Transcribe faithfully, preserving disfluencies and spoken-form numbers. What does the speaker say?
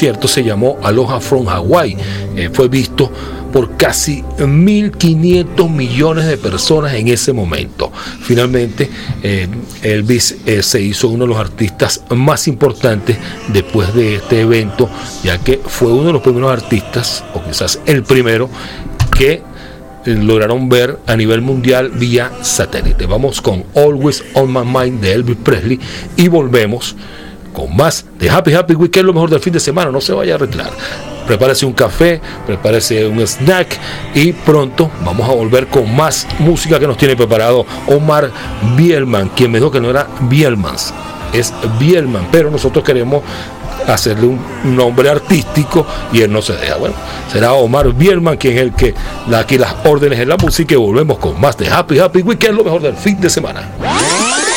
concierto se llamó Aloha from Hawaii. Eh, fue visto por casi mil quinientos millones de personas en ese momento. Finalmente, eh, Elvis eh, se hizo uno de los artistas más importantes después de este evento, ya que fue uno de los primeros artistas, o quizás el primero, que lograron ver a nivel mundial vía satélite. Vamos con Always on My Mind de Elvis Presley y volvemos con más de Happy Happy Weekend, lo mejor del fin de semana. No se vaya a retirar. Prepárese un café, prepárese un snack y pronto vamos a volver con más música que nos tiene preparado Omar Bielman, quien me dijo que no era Bielmans, es Bielman, pero nosotros queremos hacerle un nombre artístico y él no se deja. Bueno, será Omar Bielman quien es el que da aquí las órdenes en la música y volvemos con más de Happy Happy Weekend, lo mejor del fin de semana.